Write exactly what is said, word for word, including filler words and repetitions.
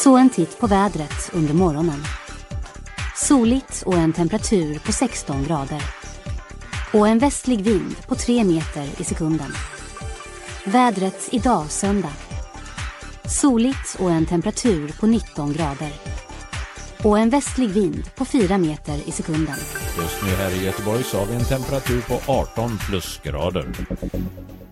Så en titt på vädret under morgonen. Soligt och en temperatur på sexton grader. Och en västlig vind på tre meter i sekunden. Vädret idag söndag. Soligt och en temperatur på nitton grader. Och en västlig vind på fyra meter i sekunden. Just nu här i Göteborg så har vi en temperatur på arton plusgrader.